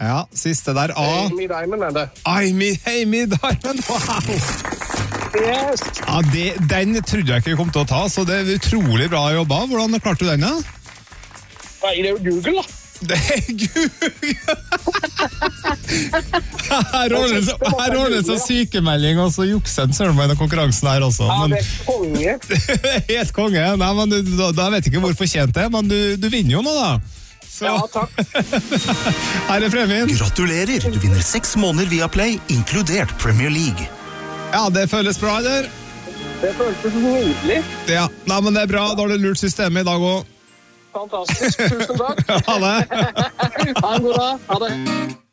Ja, siste der, A. Amy Diamond det. Amy Diamond, wow! Yes! Ja, den trodde jeg ikke kom til å ta, så det er utrolig bra jobba. Hvordan klarte du den, da? Nei, det er jo Google, da. Det er Google! Her ordnes så sykemelding, og så juksen søren meg i konkurransen her også. Ja, Men, det er konge. det er helt konge. Nei, men da vet jeg ikke hvor fortjent det er, men du vinner jo nå, da. Så. Ja, takk. Her er premien. Gratulerer, du vinner 6 måneder via Play, inkludert Premier League. Ja, det føles bra, eller? Det føltes nydelig. Ja, nei, men det er bra. Da har du lurt systemet i dag også. Fantastisk. Tusen takk. Ha det. Ha en god dag. Ha det.